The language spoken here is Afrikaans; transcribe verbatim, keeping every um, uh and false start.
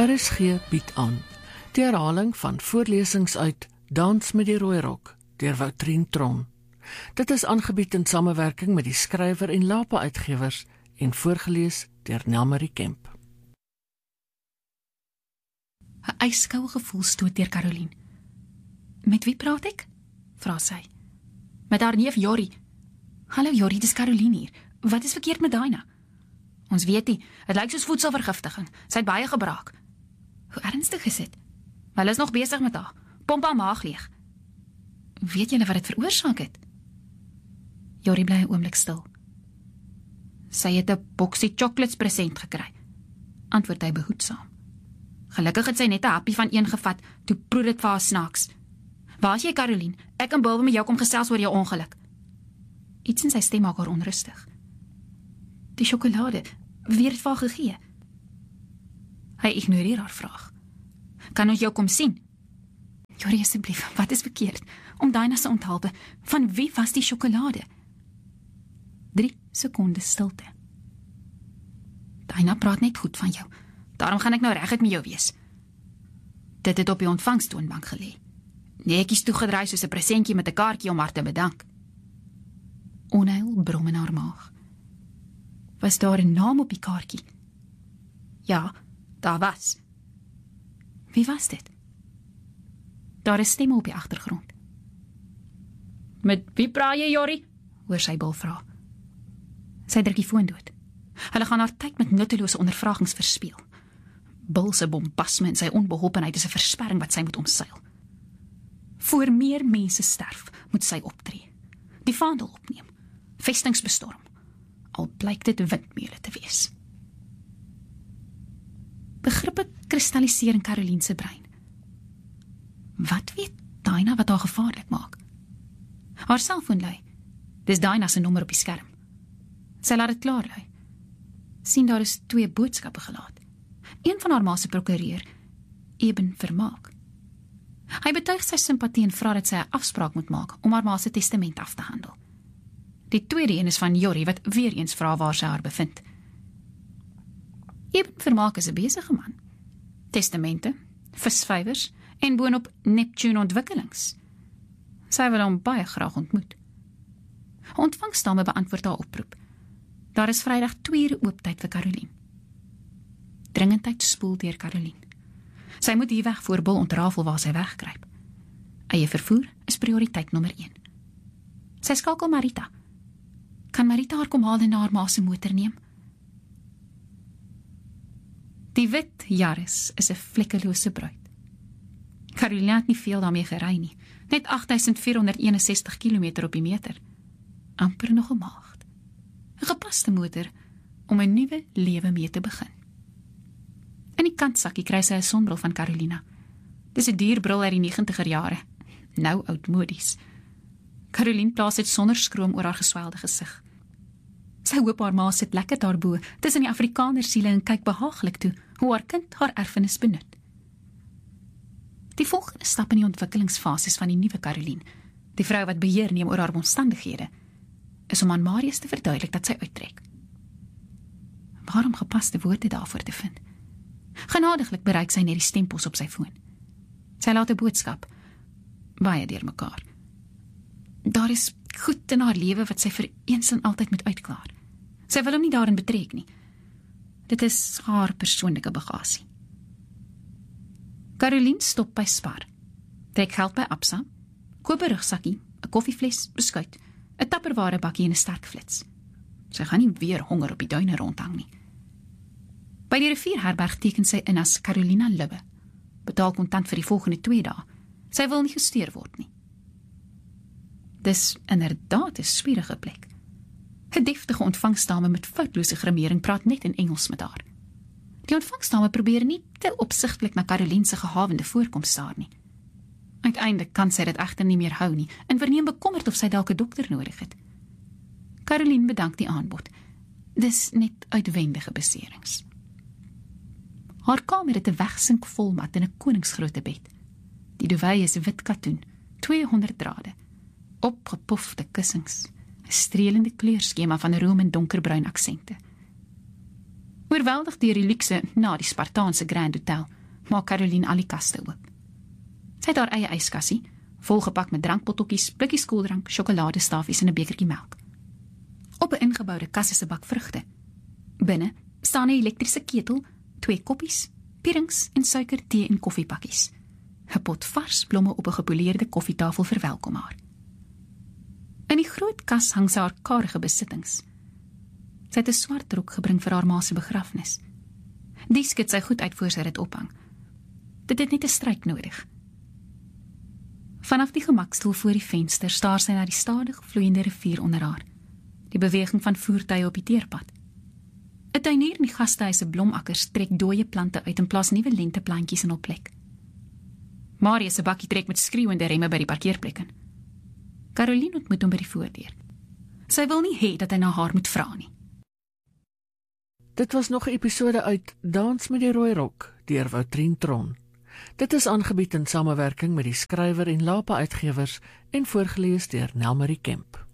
R S G bied aan die herhaling van voorlesings uit Dans met die Rooi Rok deur Woutrien Tron. Dit is aangebied in samewerking met die skrywer en Lapa Uitgewers en voorgelees deur Nelmarie Kemp. 'n Ijskoue gevoel stoot deur Caroline. "Met wie praat ek?" vra sy. "Met haar neef Jorrie." "Hallo Jorrie, dis Caroline hier. Wat is verkeerd met Daina?" "Ons weet nie, het lyk soos voedselvergiftiging. Sy het baie gebraak." "Hoe ernstig is dit?" "Hulle is nog besig met haar. Pomp haar maag leeg." "Weet julle wat dit veroorsaak het?" Jorrie bly 'n oomblik stil. "Sy het 'n boksie chocolates present gekry," antwoord hy behoedsaam. "Gelukkig het sy net 'n happie van een gevat, toe proe dit vir haar snaaks." "Waar is jy, Caroline? Ek en Bill wil met jou kom gesels oor jou ongeluk." Iets in sy stem maak haar onrustig. "Die sjokolade, wie het dit vir haar gegee?" Hy ignoreer haar vraag. "Kan ons jou kom sien?" "Jorrie, asseblief, wat is verkeerd? Om Daina se onthaalde, van wie was die sjokolade?" Drie sekondes stilte. "Daina praat net goed van jou. Daarom gaan ek nou reguit met jou wees." Dit het op die ontvangstoonbank gelê. Netjies toegedraai soos 'n presentjie met 'n kaartjie om haar te bedank. Onheil brom in haar maag. Was daar 'n naam op die kaartjie? Ja, daar was. Wie was dit? Daar is stemme op die agtergrond. "Met wie praat jy, Jorrie?" hoor sy Bill vra. Sy druk die foon dood. Hulle gaan haar tyd met nuttelose ondervragings verspeel. Bill se bombasme en sy onbeholpenheid is 'n versperring wat sy moet omseil. Voor meer mense sterf, moet sy optree. Die vaandel opneem. Vestings bestorm. Al blyk dit windmeule te wees. Begrippe kristalliseer in Caroline se brein. Wat weet Daina wat haar gevaarlik maak? Haar selfoon lui. Dis Daina se nommer op die skerm. Sy laat dit klaar lui. Sien daar is twee boodskappe gelaat. Een van haar ma se prokureur, Eben Vermaak. Hy betuig sy simpatie en vra dat sy 'n afspraak moet maak om haar ma se testament af te handel. Die tweede een is van Jorrie wat weer eens vra waar sy haar bevind. Eben Vermaak is 'n besige man. Testamente, visvywers en boonop Neptune ontwikkelings. Sy wil hom baie graag ontmoet. Ontvangstame beantwoord haar oproep. Daar is Vrydag twee ure ooptyd vir Caroline. Dringendheid spoel deur Caroline. Sy moet hier weg voor Bill ontrafel waar sy wegkruip. Eie vervoer is prioriteit nommer een. Sy skakel Marita. Kan Marita haar kom haal en na haar ma se motor neem? Die wit Yaris is 'n vlekkelose bruid. Caroline het nie veel daarmee gery nie. Net agt duisend vier honderd eenensestig kilometer op die meter. Amper nog 'n maagd. 'n Gepaste motor om 'n nuwe lewe mee te begin. In die kantsakkie kry sy 'n sonbril van Carolina. Dis 'n duur bril uit die negentiger jare. Nou oudmodies. Caroline plaas dit sonder skroom oor haar geswelde gesig. Sy hoop haar ma sit lekker daarbo tussen die Afrikaner siele en kyk behaaglik toe hoe haar kind haar erfenis benut. Die volgende stap in die ontwikkelingsfases van die nuwe Caroline, die vrou wat beheer neem oor haar omstandighede, is om aan Marius te verduidelik dat sy uittrek. Waarom gepaste woorde daarvoor te vind? Genadiglik bereik sy net die stempels op sy foon. Sy laat 'n boodskap, baie deurmekaar. Daar is goed in haar lewe wat sy vir eens en altyd moet uitklaar. Sy wil hom nie daarin betrek nie. Dit is haar persoonlike bagasie. Caroline stop by Spar, trek geld by Absa, koop 'n rugsakkie, 'n koffiefles, beskuit, 'n tapperware bakkie en 'n sterk flits. Sy gaan nie weer honger op die duine rondhang nie. By die rivierherberg teken sy in as Carolina Lubbe, betaal kontant vir die volgende twee dae. Sy wil nie gesteer word nie. Dis inderdaad 'n swierige plek. 'n Deftige ontvangsdame met foutlose grimering praat net in Engels met haar. Die ontvangsdame probeer nie te opsigtelik na Caroline se gehavende voorkoms staar nie. Uiteindelik kan sy dit egter nie meer hou nie en verneem bekommerd of sy dalk 'n dokter nodig het. Caroline bedank die aanbod. Dis net uitwendige beserings. Haar kamer het 'n wegsink volmat en 'n koningsgrootte bed. Die duvet is wit katoen, tweehonderd drade, opgepofte kussings, 'n strelende kleurskema van room en donkerbruin aksente. Oorweldig deur die luukse na die Spartaanse Grand Hotel, maak Caroline al die kaste oop. Sy het haar eie yskassie, volgepak met drankbotteltjies, blikkies koeldrank, sjokoladestafies en 'n bekertjie melk. Op 'n ingeboude kas is 'n bak vrugte. Binne staan 'n elektriese ketel, twee koppies, pierings en suiker, tee en koffiepakkies. 'n Pot vars blomme op 'n gepoleerde koffietafel verwelkom haar. In die groot kas hang sy haar karige besittings. Sy het 'n swart rok gebring vir haar ma se begrafnis. Die skit sy goed uit voor sy dit ophang. Dit het net 'n stryk nodig. Vanaf die gemakstoel voor die venster staar sy na die stadig vloeiende rivier onder haar, die beweging van voertuie op die teerpad. 'n Tuinier in die gastehuis se blomakkers trek dooie plante uit en plaas nuwe lenteplantjies in hul plek. Marius se bakkie trek met skreeuende remme by die parkeerplek in. Caroline ontmoet hom by die voordeur. Sy wil nie hê dat hy na haar moet vra nie. Dit was nog 'n episode uit Dans met die Rooi Rok deur Woutrien Tron. Dit is aangebied in samewerking met die Skrywer en Lapa Uitgewers en voorgeles deur Nelmarie Kemp.